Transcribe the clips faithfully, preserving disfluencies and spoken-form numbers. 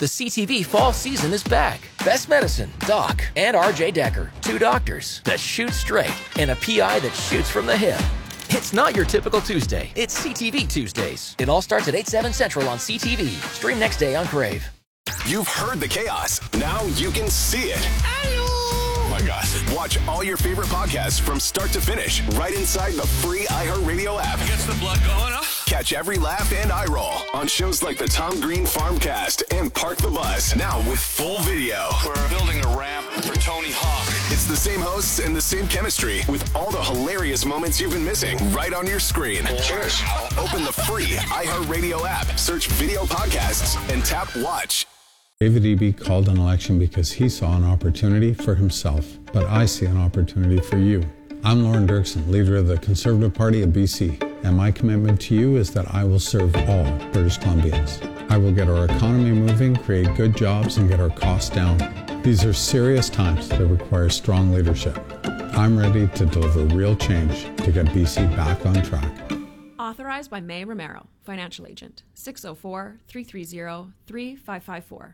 The C T V fall season is back. Best Medicine, Doc, and R J Decker. Two doctors that shoot straight and a P I that shoots from the hip. It's not your typical Tuesday. It's C T V Tuesdays. It all starts at eight, seven Central on C T V. Stream next day on Crave. You've heard the chaos. Now you can see it. Oh my gosh. Watch all your favorite podcasts from start to finish right inside the free iHeartRadio app. Gets the blood going up. Catch every laugh and eye roll on shows like the Tom Green Farmcast and Park the Bus. Now with full video. We're building a ramp for Tony Hawk. It's the same hosts and the same chemistry with all the hilarious moments you've been missing right on your screen. Cheers. Open the free iHeartRadio app, search video podcasts, and tap watch. David Eby called an election because he saw an opportunity for himself, but I see an opportunity for you. I'm Lauren Dirksen, leader of the Conservative Party of B C, and my commitment to you is that I will serve all British Columbians. I will get our economy moving, create good jobs, and get our costs down. These are serious times that require strong leadership. I'm ready to deliver real change to get B C back on track. Authorized by May Romero, Financial Agent, six oh four, three three zero, three five five four.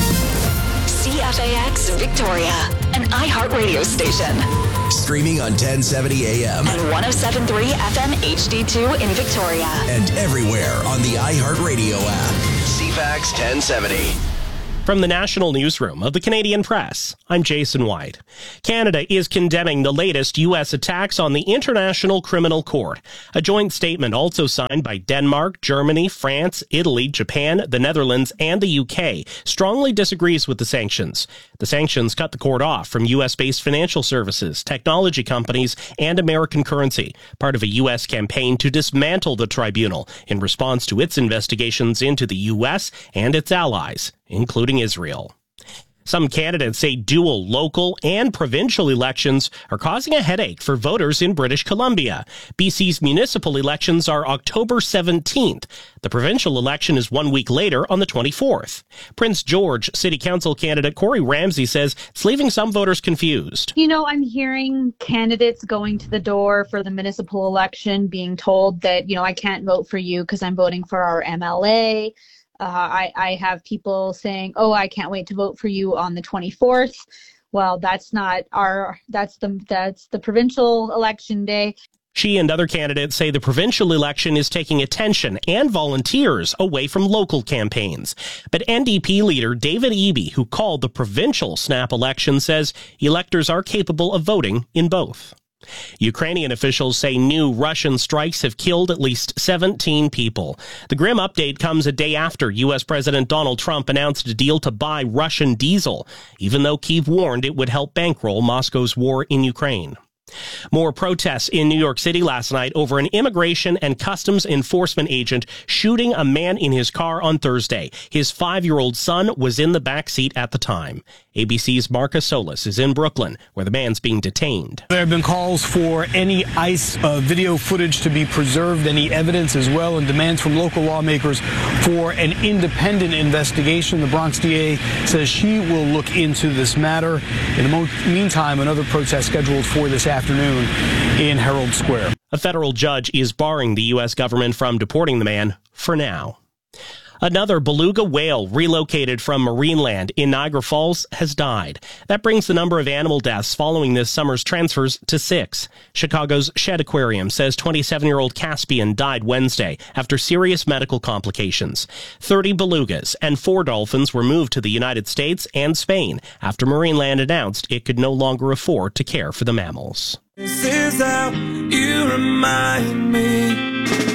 C F A X Victoria, an iHeartRadio station. Streaming on ten seventy A M. And one oh seven point three F M H D two in Victoria. And everywhere on the iHeartRadio app. C F A X ten seventy. From the National Newsroom of the Canadian Press, I'm Jason White. Canada is condemning the latest U S attacks on the International Criminal Court. A joint statement also signed by Denmark, Germany, France, Italy, Japan, the Netherlands, and the U K strongly disagrees with the sanctions. The sanctions cut the court off from U S-based financial services, technology companies, and American currency, part of a U S campaign to dismantle the tribunal in response to its investigations into the U S and its allies, including Israel. Some candidates say dual local and provincial elections are causing a headache for voters in British Columbia. B C's municipal elections are October seventeenth. The provincial election is one week later on the twenty-fourth. Prince George City Council candidate Corey Ramsey says it's leaving some voters confused. You know, I'm hearing candidates going to the door for the municipal election being told that, you know, I can't vote for you because I'm voting for our M L A. Uh, I, I have people saying, oh, I can't wait to vote for you on the twenty-fourth. Well, that's not our, that's the, that's the provincial election day. She and other candidates say the provincial election is taking attention and volunteers away from local campaigns. But N D P leader David Eby, who called the provincial snap election, says electors are capable of voting in both. Ukrainian officials say new Russian strikes have killed at least seventeen people. The grim update comes a day after U S President Donald Trump announced a deal to buy Russian diesel, even though Kyiv warned it would help bankroll Moscow's war in Ukraine. More protests in New York City last night over an immigration and customs enforcement agent shooting a man in his car on Thursday. His five-year-old son was in the back seat at the time. A B C's Marcus Solis is in Brooklyn, where the man's being detained. There have been calls for any ICE uh, video footage to be preserved, any evidence as well, and demands from local lawmakers for an independent investigation. The Bronx D A says she will look into this matter. In the mo- meantime, another protest scheduled for this afternoon in Herald Square. A federal judge is barring the U S government from deporting the man for now. Another beluga whale relocated from Marineland in Niagara Falls has died. That brings the number of animal deaths following this summer's transfers to six. Chicago's Shed Aquarium says twenty-seven-year-old Caspian died Wednesday after serious medical complications. thirty belugas and four dolphins were moved to the United States and Spain after Marineland announced it could no longer afford to care for the mammals. This is how you remind me.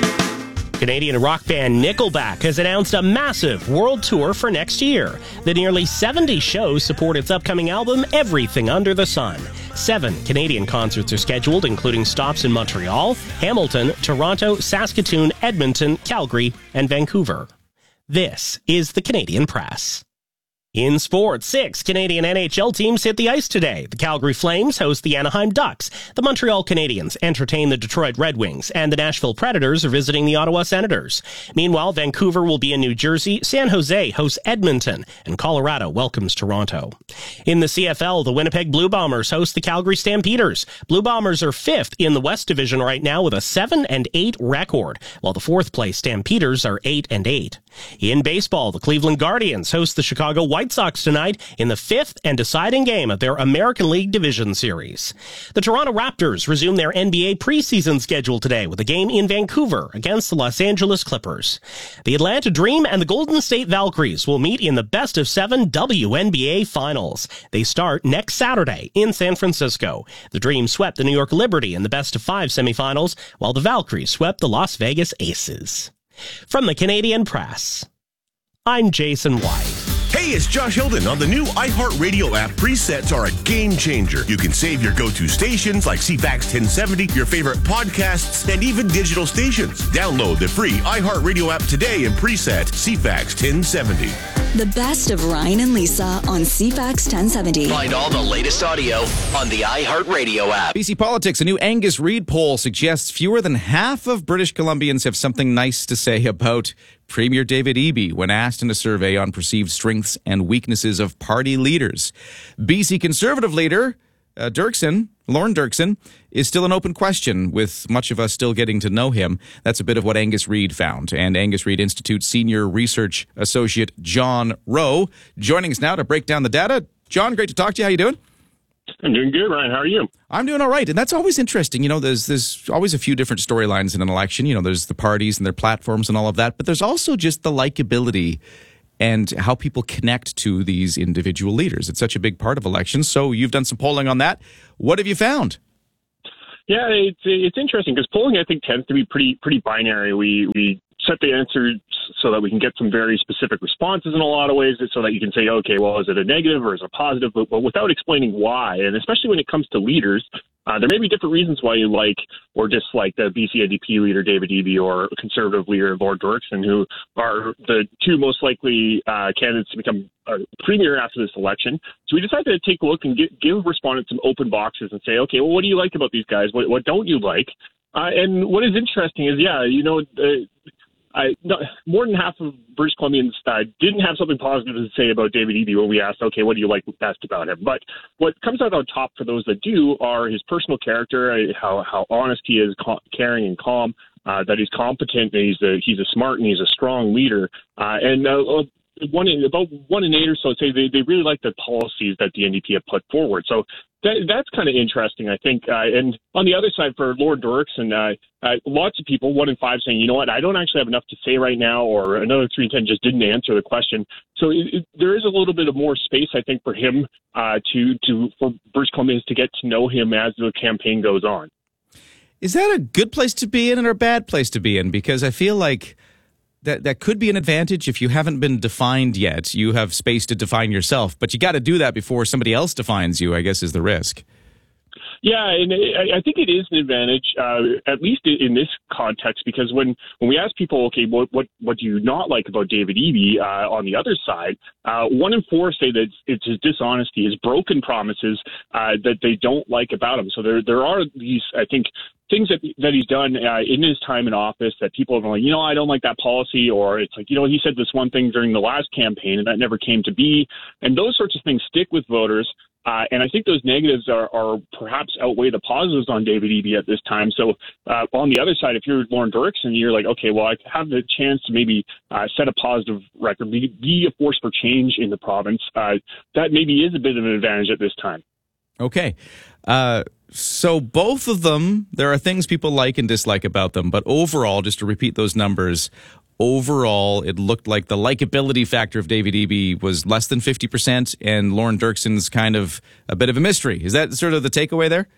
Canadian rock band Nickelback has announced a massive world tour for next year. The nearly seventy shows support its upcoming album, Everything Under the Sun. Seven Canadian concerts are scheduled, including stops in Montreal, Hamilton, Toronto, Saskatoon, Edmonton, Calgary, and Vancouver. This is the Canadian Press. In sports, six Canadian N H L teams hit the ice today. The Calgary Flames host the Anaheim Ducks. The Montreal Canadiens entertain the Detroit Red Wings. And the Nashville Predators are visiting the Ottawa Senators. Meanwhile, Vancouver will be in New Jersey. San Jose hosts Edmonton. And Colorado welcomes Toronto. In the C F L, the Winnipeg Blue Bombers host the Calgary Stampeders. Blue Bombers are fifth in the West Division right now with a seven and eight record, while the fourth place Stampeders are eight and eight. In baseball, the Cleveland Guardians host the Chicago White Sox tonight in the fifth and deciding game of their American League Division Series. The Toronto Raptors resume their N B A preseason schedule today with a game in Vancouver against the Los Angeles Clippers. The Atlanta Dream and the Golden State Valkyries will meet in the best of seven W N B A Finals. They start next Saturday in San Francisco. The Dream swept the New York Liberty in the best of five semifinals, while the Valkyries swept the Las Vegas Aces. From the Canadian Press, I'm Jason White. Hey, it's Josh Hilden. On the new iHeartRadio app, presets are a game changer. You can save your go-to stations like C FAX ten seventy, your favorite podcasts, and even digital stations. Download the free iHeartRadio app today and preset C FAX ten seventy. The best of Ryan and Lisa on C FAX ten seventy. Find all the latest audio on the iHeartRadio app. B C Politics, a new Angus Reid poll suggests fewer than half of British Columbians have something nice to say about Premier David Eby when asked in a survey on perceived strengths and weaknesses of party leaders. B C Conservative leader uh, Dirksen, Lorne Dirksen, is still an open question, with much of us still getting to know him. That's a bit of what Angus Reid found. And Angus Reid Institute Senior Research Associate John Rowe joining us now to break down the data. John, great to talk to you. How you doing? I'm doing good, Ryan. How are you? I'm doing all right. And that's always interesting. You know, there's there's always a few different storylines in an election. You know, there's the parties and their platforms and all of that. But there's also just the likability and how people connect to these individual leaders. It's such a big part of elections. So you've done some polling on that. What have you found? Yeah, it's it's interesting because polling, I think, tends to be pretty pretty binary. We we set the answers so that we can get some very specific responses in a lot of ways, so that you can say, okay, well, is it a negative or is it a positive, but, but without explaining why. And especially when it comes to leaders, uh, there may be different reasons why you like or dislike the B C N D P leader, David Eby, or Conservative leader, Lord Dirksen, who are the two most likely uh, candidates to become uh, premier after this election. So we decided to take a look and get, give respondents some open boxes and say, okay, well, what do you like about these guys? What, what don't you like? Uh, and what is interesting is, yeah, you know, uh, I, no, more than half of British Columbians uh, didn't have something positive to say about David Eby when we asked, okay, what do you like best about him? But what comes out on top for those that do are his personal character, uh, how how honest he is, cal- caring and calm, uh, that he's competent, and he's a, he's a smart and he's a strong leader. Uh, and uh, one in, about one in eight or so say they, they really like the policies that the N D P have put forward. So that, that's kind of interesting, I think. Uh, and on the other side, for Lord Dirksen, uh, uh, lots of people, one in five, saying, you know what, I don't actually have enough to say right now, or another three in ten just didn't answer the question. So it, it, there is a little bit of more space, I think, for him uh, to to for British Columbians to get to know him as the campaign goes on. Is that a good place to be in or a bad place to be in? Because I feel like That that could be an advantage if you haven't been defined yet. You have space to define yourself, but you got to do that before somebody else defines you, I guess, is the risk. Yeah, and I think it is an advantage, uh, at least in this context, because when, when we ask people, okay, what, what what do you not like about David Eby uh, on the other side, uh, one in four say that it's his dishonesty, his broken promises uh, that they don't like about him. So there there are these, I think, things that that he's done uh, in his time in office that people are like, you know, I don't like that policy, or it's like, you know, he said this one thing during the last campaign and that never came to be. And those sorts of things stick with voters. Uh, and I think those negatives are, are perhaps outweigh the positives on David Eby at this time. So uh, on the other side, if you're Lorne Dirksen, you're like, okay, well, I have the chance to maybe uh, set a positive record, be, be a force for change in the province. Uh, that maybe is a bit of an advantage at this time. Okay. Uh, so both of them, there are things people like and dislike about them. But overall, just to repeat those numbers, overall, it looked like the likability factor of David Eby was less than fifty percent, and Lorne Dirksen's kind of a bit of a mystery. Is that sort of the takeaway there?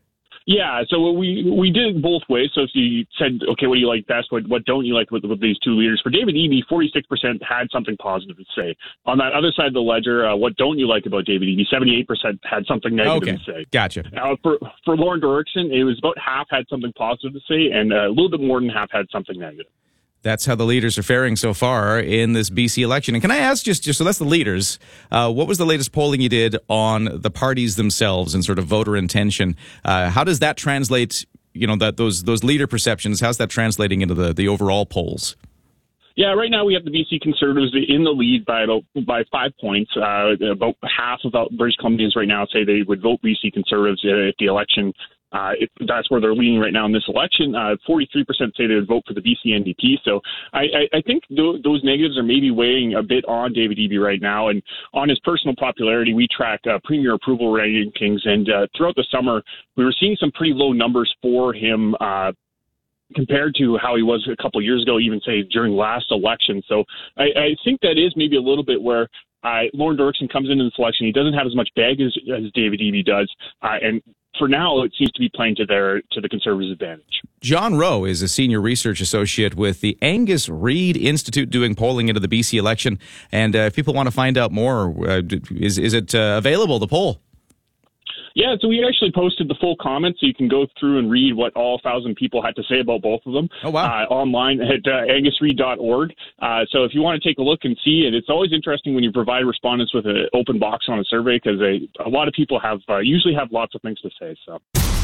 Yeah, so we we did it both ways. So if you said, okay, what do you like best? What what don't you like with, with these two leaders? For David Eby, forty-six percent had something positive to say. On that other side of the ledger, uh, what don't you like about David Eby? seventy-eight percent had something negative okay. to say. Gotcha. Uh, for, for Lorne Dirksen, it was about half had something positive to say, and uh, a little bit more than half had something negative. That's how the leaders are faring so far in this B C election. And can I ask, just, just so that's the leaders, uh, what was the latest polling you did on the parties themselves and sort of voter intention? Uh, how does that translate, you know, that those those leader perceptions, how's that translating into the, the overall polls? Yeah, right now we have the B C Conservatives in the lead by about, by five points. Uh, about half of British Columbians right now say they would vote B C Conservatives if the election Uh, it, that's where they're leading right now in this election. Uh, forty-three percent say they would vote for the B C N D P. So I, I, I think th- those negatives are maybe weighing a bit on David Eby right now. And on his personal popularity, we track uh, premier approval rankings. And uh, throughout the summer, we were seeing some pretty low numbers for him uh, compared to how he was a couple of years ago, even say during last election. So I, I think that is maybe a little bit where uh, Lorne Dirksen comes into this election. He doesn't have as much bag as, as David Eby does. Uh, and for now, it seems to be playing to their to the Conservatives' advantage. John Rowe is a senior research associate with the Angus Reid Institute doing polling into the B C election. And uh, if people want to find out more, uh, is, is it uh, available, the poll? Yeah, so we actually posted the full comments, so you can go through and read what all thousand people had to say about both of them. Oh, wow. Uh, online at uh, angus reid dot org. Uh, so if you want to take a look and see it, it's always interesting when you provide respondents with an open box on a survey, because a lot of people have uh, usually have lots of things to say. So.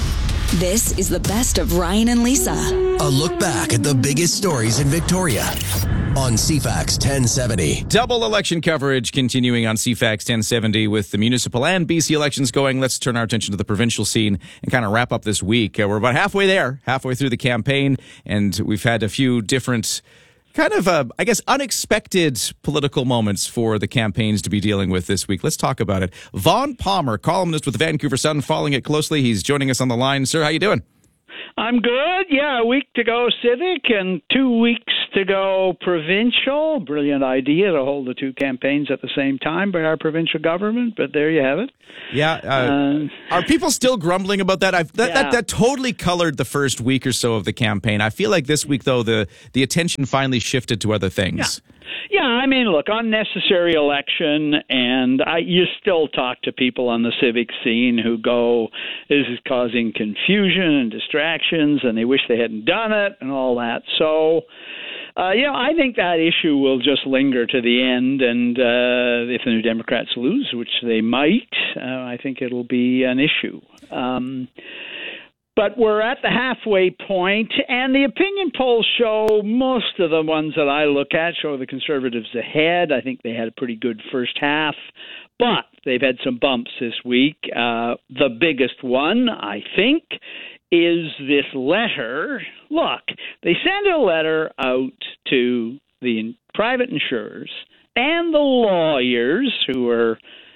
This is the best of Ryan and Lisa. A look back at the biggest stories in Victoria on C FAX ten seventy. Double election coverage continuing on C FAX ten seventy with the municipal and B C elections going. Let's turn our attention to the provincial scene and kind of wrap up this week. Uh, we're about halfway there, halfway through the campaign, and we've had a few different kind of, uh, I guess, unexpected political moments for the campaigns to be dealing with this week. Let's talk about it. Vaughn Palmer, columnist with the Vancouver Sun, following it closely. He's joining us on the line. Sir, how you doing? I'm good. Yeah, a week to go civic and two weeks to go provincial. Brilliant idea to hold the two campaigns at the same time by our provincial government, but there you have it. Yeah. Uh, uh, are people still grumbling about that? I've, that, yeah. that? That totally colored the first week or so of the campaign. I feel like this week, though, the, the attention finally shifted to other things. Yeah. Yeah, I mean, look, unnecessary election, and I, you still talk to people on the civic scene who go, this is causing confusion and distractions, and they wish they hadn't done it and all that. So, uh, you know, I think that issue will just linger to the end, and uh, if the New Democrats lose, which they might, uh, I think it'll be an issue. Um But we're at the halfway point, and the opinion polls show, most of the ones that I look at show the Conservatives ahead. I think they had a pretty good first half, but they've had some bumps this week. Uh, the biggest one, I think, is this letter. Look, they send a letter out to the private insurers and the lawyers who are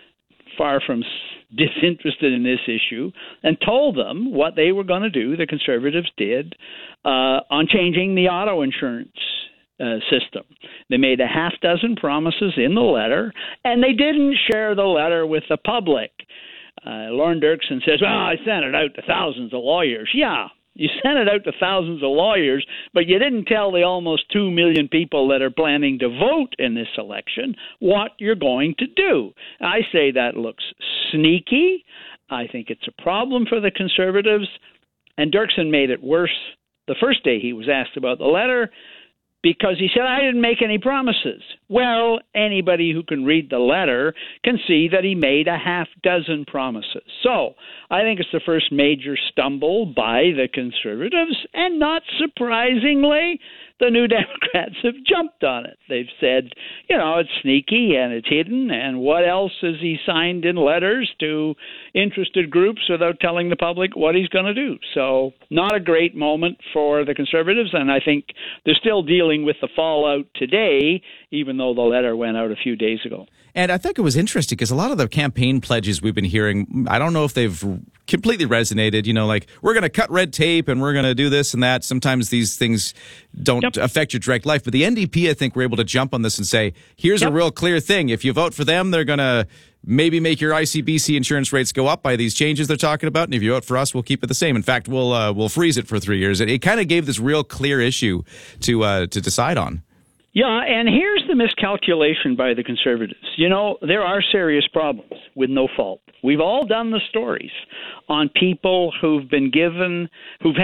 far from disinterested in this issue, and told them what they were going to do, the Conservatives did, uh, on changing the auto insurance uh, system. They made a half dozen promises in the letter, and they didn't share the letter with the public. Uh, Lorne Dirksen says, well, I sent it out to thousands of lawyers. Yeah, you sent it out to thousands of lawyers, but you didn't tell the almost two million people that are planning to vote in this election what you're going to do. I say that looks sneaky. I think it's a problem for the Conservatives. And Dirksen made it worse the first day he was asked about the letter, because he said, I didn't make any promises. Well, anybody who can read the letter can see that he made a half dozen promises. So I think it's the first major stumble by the Conservatives, and not surprisingly, the New Democrats have jumped on it. They've said, you know, it's sneaky and it's hidden, and what else has he signed in letters to interested groups without telling the public what he's going to do? So not a great moment for the Conservatives, and I think they're still dealing with the fallout today, even though the letter went out a few days ago. And I think it was interesting because a lot of the campaign pledges we've been hearing, I don't know if they've completely resonated, you know, like we're going to cut red tape and we're going to do this and that. Sometimes these things don't yep. affect your direct life. But the N D P, I think, were able to jump on this and say, here's yep. a real clear thing. If you vote for them, they're going to maybe make your I C B C insurance rates go up by these changes they're talking about. And if you vote for us, we'll keep it the same. In fact, we'll uh, we'll freeze it for three years. It, it kind of gave this real clear issue to uh, to decide on. Yeah, and here's the miscalculation by the Conservatives. You know, there are serious problems with no fault. We've all done the stories on people who've been given, who've had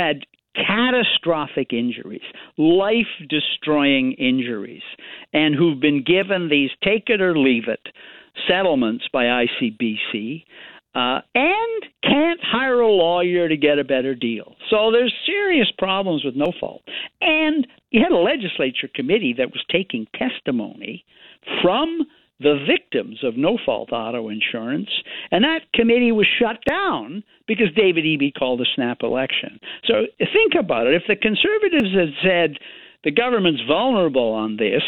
catastrophic injuries, life-destroying injuries, and who've been given these take-it-or-leave-it settlements by I C B C, uh, and can't hire a lawyer to get a better deal. So there's serious problems with no fault. And you had a legislature committee that was taking testimony from the victims of no-fault auto insurance, and that committee was shut down because David Eby called a snap election. So think about it. If the Conservatives had said the government's vulnerable on this,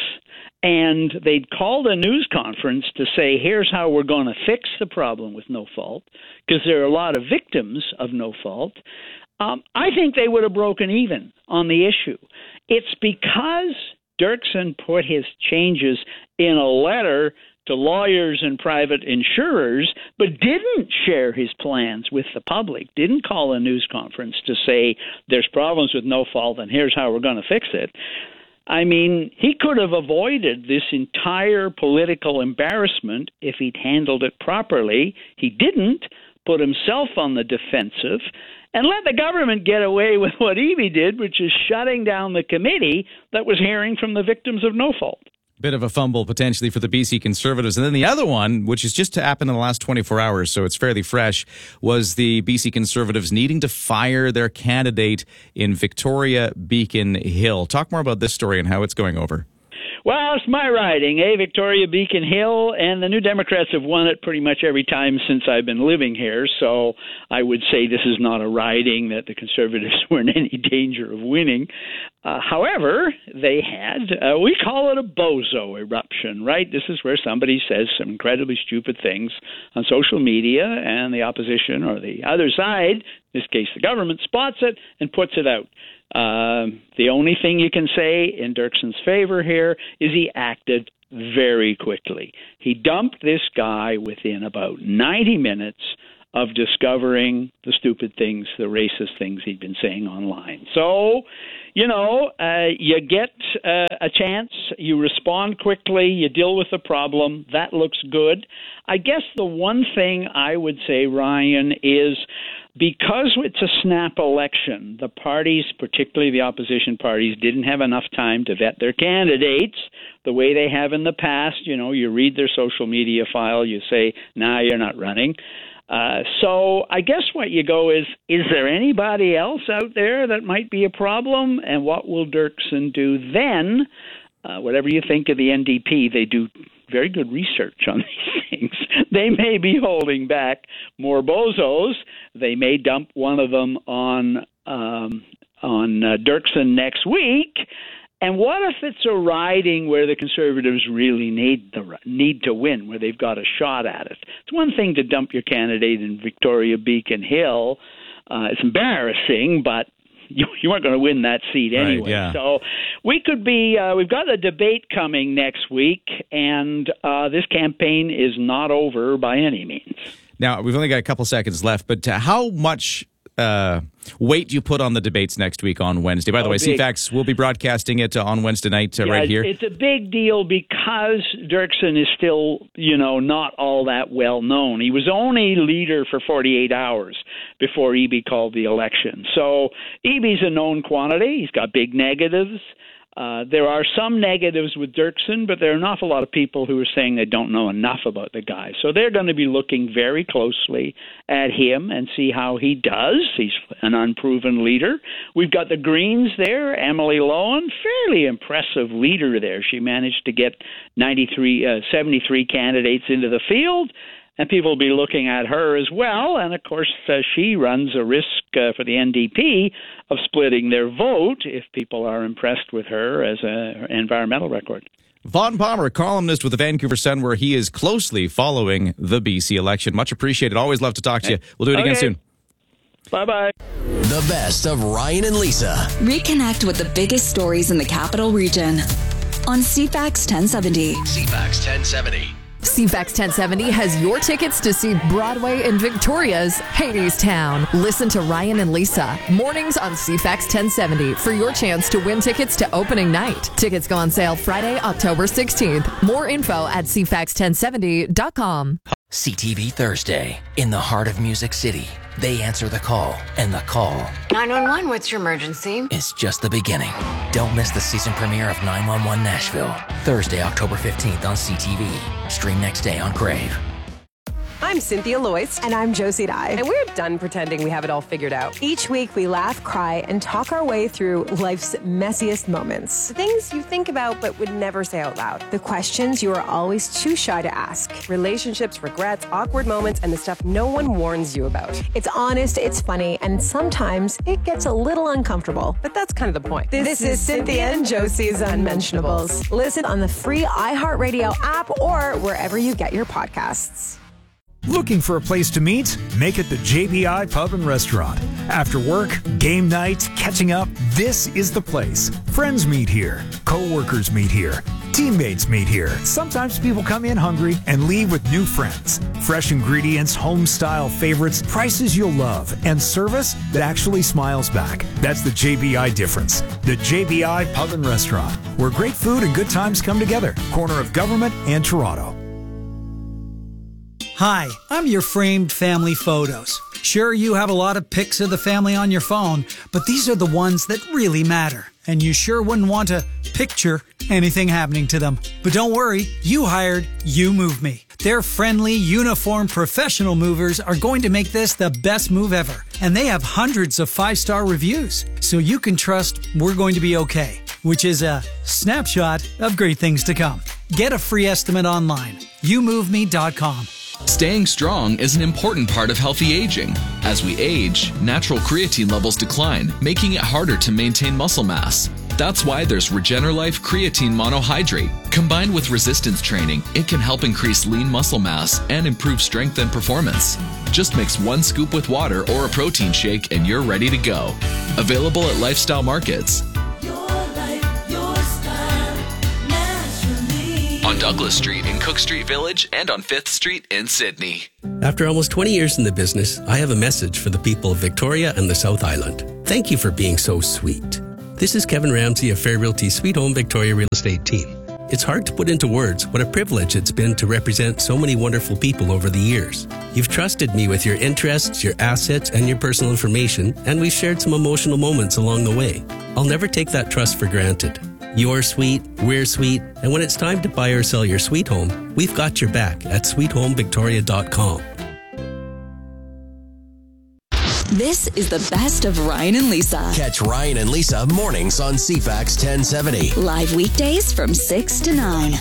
and they'd called a news conference to say, here's how we're going to fix the problem with no fault, because there are a lot of victims of no fault, um, I think they would have broken even on the issue. It's because Dirksen put his changes in a letter to lawyers and private insurers, but didn't share his plans with the public, didn't call a news conference to say there's problems with no fault and here's how we're going to fix it. I mean, he could have avoided this entire political embarrassment if he'd handled it properly. He didn't, put himself on the defensive, and let the government get away with what Eby did, which is shutting down the committee that was hearing from the victims of no fault. Bit of a fumble potentially for the B C Conservatives. And then the other one, which has just happened in the last twenty-four hours, so it's fairly fresh, was the B C Conservatives needing to fire their candidate in Victoria Beacon Hill. Talk more about this story and how it's going over. Well, it's my riding, eh? Victoria Beacon Hill, and the New Democrats have won it pretty much every time since I've been living here, so I would say this is not a riding that the Conservatives were in any danger of winning. Uh, however, they had, uh, we call it a bozo eruption, right? This is where somebody says some incredibly stupid things on social media, and the opposition or the other side, in this case the government, spots it and puts it out. Uh, the only thing you can say in Dirksen's favor here is he acted very quickly. He dumped this guy within about ninety minutes of discovering the stupid things, the racist things he'd been saying online. So, you know, uh, you get uh, a chance, you respond quickly, you deal with the problem. That looks good. I guess the one thing I would say, Ryan, is because it's a snap election, the parties, particularly the opposition parties, didn't have enough time to vet their candidates the way they have in the past. You know, you read their social media file, you say, nah, you're not running. Uh, so I guess what you go is, is there anybody else out there that might be a problem? And what will Dirksen do then? Uh, whatever you think of the N D P, they do very good research on these things. They may be holding back more bozos. They may dump one of them on um, on uh, Dirksen next week. And what if it's a riding where the Conservatives really need the need to win, where they've got a shot at it? It's one thing to dump your candidate in Victoria Beacon Hill. Uh, it's embarrassing, but you, you weren't going to win that seat anyway. Right, yeah. So we could be, uh, we've got a debate coming next week, and uh, this campaign is not over by any means. Now, we've only got a couple seconds left, but uh, how much uh, weight do you put on the debates next week on Wednesday? By the Oh, way, big. C FAX will be broadcasting it uh, on Wednesday night uh, Yeah, right here. It's a big deal because Dirksen is still, you know, not all that well known. He was only leader for forty-eight hours before Eby called the election. So Eby's a known quantity. He's got big negatives. Uh, there are some negatives with Dirksen, but there are an awful lot of people who are saying they don't know enough about the guy. So they're going to be looking very closely at him and see how he does. He's an unproven leader. We've got the Greens there, Emily Lowen, fairly impressive leader there. She managed to get ninety-three, uh, seventy-three candidates into the field. And people will be looking at her as well. And, of course, uh, she runs a risk uh, for the N D P of splitting their vote if people are impressed with her as an environmental record. Vaughn Palmer, columnist with the Vancouver Sun, where he is closely following the B C election. Much appreciated. Always love to talk to you. We'll do it Okay. again soon. Bye-bye. The best of Ryan and Lisa. Reconnect with the biggest stories in the capital region on C FAX ten seventy. C FAX ten seventy. C FAX ten seventy has your tickets to see Broadway in Victoria's Hadestown. Listen to Ryan and Lisa mornings on C FAX ten seventy for your chance to win tickets to opening night. Tickets go on sale Friday, October sixteenth. More info at C FAX ten seventy dot com. C T V Thursday. In the heart of Music City, they answer the call, and the call nine one one, what's your emergency? is just the beginning. Don't miss the season premiere of nine one one Nashville. Thursday, October fifteenth on C T V. Stream next day on Crave. I'm Cynthia Loyce. And I'm Josie Dye. And we're done pretending we have it all figured out. Each week we laugh, cry, and talk our way through life's messiest moments. The things you think about but would never say out loud. The questions you are always too shy to ask. Relationships, regrets, awkward moments, and the stuff no one warns you about. It's honest, it's funny, and sometimes it gets a little uncomfortable. But that's kind of the point. This, this is Cynthia and Josie's Unmentionables. Listen on the free iHeartRadio app or wherever you get your podcasts. Looking for a place to meet? Make it the J B I Pub and Restaurant. After work, game night, catching up, this is the place. Friends meet here. Co-workers meet here. Teammates meet here. Sometimes people come in hungry and leave with new friends. Fresh ingredients, home-style favorites, prices you'll love, and service that actually smiles back. That's the J B I difference. The J B I Pub and Restaurant, where great food and good times come together. Corner of Government and Toronto. Hi, I'm your framed family photos. Sure, you have a lot of pics of the family on your phone, but these are the ones that really matter. And you sure wouldn't want to picture anything happening to them. But don't worry, you hired You Move Me. Their friendly, uniformed, professional movers are going to make this the best move ever. And they have hundreds of five-star reviews, so you can trust we're going to be okay, which is a snapshot of great things to come. Get a free estimate online, you move me dot com. Staying strong is an important part of healthy aging. As we age, natural creatine levels decline, making it harder to maintain muscle mass. That's why there's Regenerlife Creatine Monohydrate. Combined with resistance training, it can help increase lean muscle mass and improve strength and performance. Just mix one scoop with water or a protein shake and you're ready to go. Available at Lifestyle Markets. On Douglas Street in Cook Street Village and on fifth Street in Sydney. After almost twenty years in the business, I have a message for the people of Victoria and the South Island. Thank you for being so sweet. This is Kevin Ramsey of Fair Realty Sweet Home Victoria Real Estate Team. It's hard to put into words what a privilege it's been to represent so many wonderful people over the years. You've trusted me with your interests, your assets, and your personal information, and we've shared some emotional moments along the way. I'll never take that trust for granted. You're sweet, we're sweet, and when it's time to buy or sell your sweet home, we've got your back at sweet home victoria dot com. This is the best of Ryan and Lisa. Catch Ryan and Lisa mornings on C FAX ten seventy. Live weekdays from six to nine.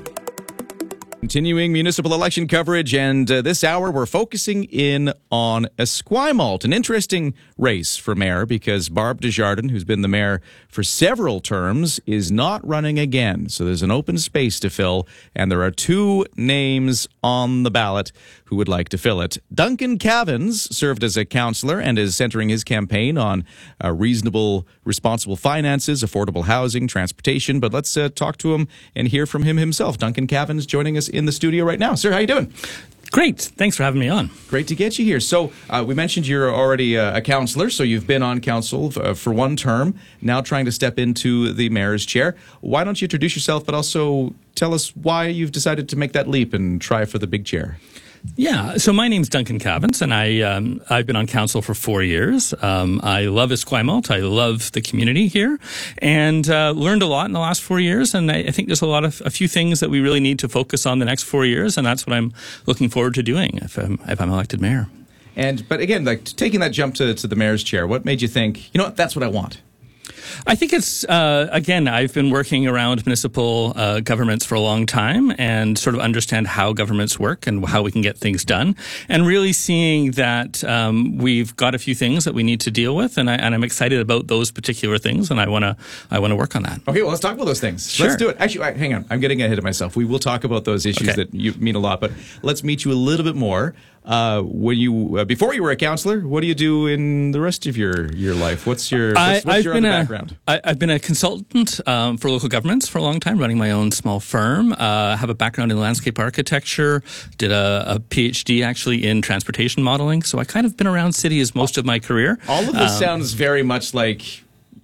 Continuing municipal election coverage, and uh, this hour we're focusing in on Esquimalt, an interesting race for mayor because Barb Desjardins, who's been the mayor for several terms, is not running again. So there's an open space to fill, and there are two names on the ballot who would like to fill it. Duncan Cavins served as a councillor and is centering his campaign on uh, reasonable, responsible finances, affordable housing, transportation. But let's uh, talk to him and hear from him himself. Duncan Cavins joining us in the studio right now. Sir, how you doing? Great. Thanks for having me on. Great to get you here. So uh, we mentioned you're already a, a councillor, so you've been on council f- uh, for one term, now trying to step into the mayor's chair. Why don't you introduce yourself, but also tell us why you've decided to make that leap and try for the big chair? Yeah, so my name's Duncan Cavins, and I, um, I've been on council for four years. Um, I love Esquimalt. I love the community here, and uh, learned a lot in the last four years, and I, I think there's a lot of, a few things that we really need to focus on the next four years, and that's what I'm looking forward to doing if I'm, if I'm elected mayor. And, but again, like taking that jump to, to the mayor's chair, what made you think, you know what, that's what I want? I think it's, uh, again, I've been working around municipal uh, governments for a long time and sort of understand how governments work and how we can get things done, and really seeing that um, we've got a few things that we need to deal with, and, I, and I'm excited about those particular things, and I want to I want to work on that. Okay, well, let's talk about those things. Sure. Let's do it. Actually, I, hang on. I'm getting ahead of myself. We will talk about those issues Okay. that you mean a lot, but let's meet you a little bit more. Uh, when you uh, before you were a councillor, what do you do in the rest of your, your life? What's your what's, what's I, I've your been other a, background? I, I've been a consultant um, for local governments for a long time, running my own small firm. Uh, have a background in landscape architecture. Did a, a PhD actually in transportation modeling. So I kind of been around cities most of my career. All of this um, sounds very much like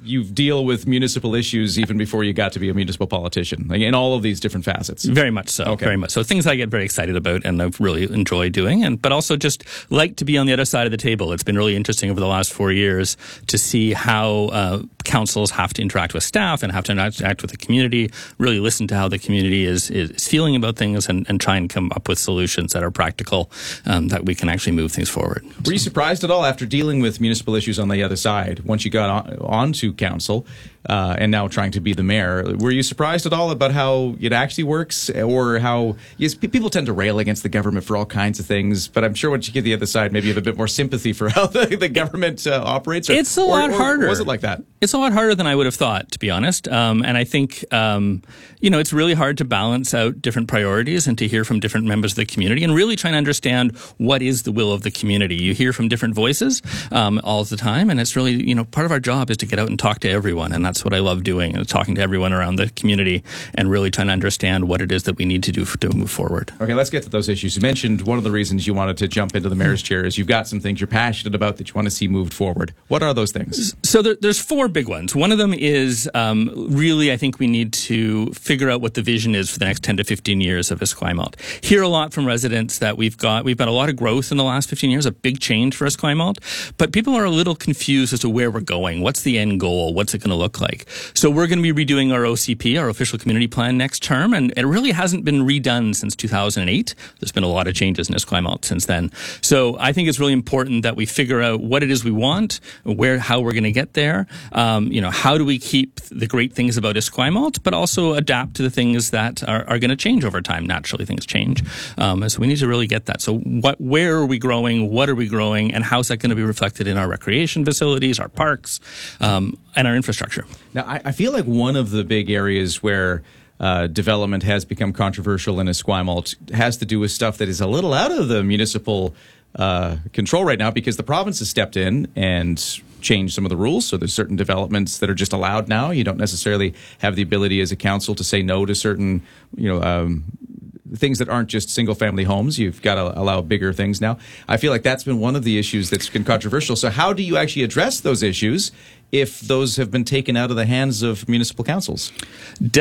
you deal with municipal issues even before you got to be a municipal politician, like in all of these different facets. Very much so. Okay. Very much so. Things I get very excited about and I really enjoy doing, and but also just like to be on the other side of the table. It's been really interesting over the last four years to see how uh, councils have to interact with staff and have to interact with the community, really listen to how the community is, is feeling about things and, and try and come up with solutions that are practical, um, that we can actually move things forward. Were you surprised at all after dealing with municipal issues on the other side, once you got on, onto council uh, and now trying to be the mayor? Were you surprised at all about how it actually works, or how yes, people tend to rail against the government for all kinds of things, but I'm sure once you get the other side, maybe you have a bit more sympathy for how the, the government uh, operates? Or, it's a or, lot or harder. Was it like that? It's a lot harder than I would have thought, to be honest. Um, and I think, um, you know, it's really hard to balance out different priorities and to hear from different members of the community and really try and understand what is the will of the community. You hear from different voices um, all the time, and it's really, you know, part of our job is to get out and talk to everyone, and that's what I love doing, talking to everyone around the community and really trying to understand what it is that we need to do to move forward. Okay, let's get to those issues. You mentioned one of the reasons you wanted to jump into the mayor's chair is you've got some things you're passionate about that you want to see moved forward. What are those things? So there, there's four big ones. One of them is um, really, I think we need to figure out what the vision is for the next ten to fifteen years of Esquimalt. Hear a lot from residents that we've got, we've got a lot of growth in the last fifteen years, a big change for Esquimalt, but people are a little confused as to where we're going. What's the end goal? What's it going to look like? So we're going to be redoing our O C P, our official community plan, next term, and it really hasn't been redone since two thousand eight. There's been a lot of changes in Esquimalt since then. So I think it's really important that we figure out what it is we want, where, how we're going to get there. Um, you know, how do we keep the great things about Esquimalt, but also adapt to the things that are, are going to change over time. Naturally, things change. Um, so we need to really get that. So what, where are we growing? What are we growing? And how's that going to be reflected in our recreation facilities, our parks, um, and our infrastructure? Now, I, I feel like one of the big areas where uh, development has become controversial in Esquimalt has to do with stuff that is a little out of the municipal uh, control right now, because the province has stepped in and changed some of the rules. So there's certain developments that are just allowed now. You don't necessarily have the ability as a council to say no to certain, you know, um, things that aren't just single-family homes. You've got to allow bigger things now. I feel like that's been one of the issues that's been controversial. So how do you actually address those issues if those have been taken out of the hands of municipal councils?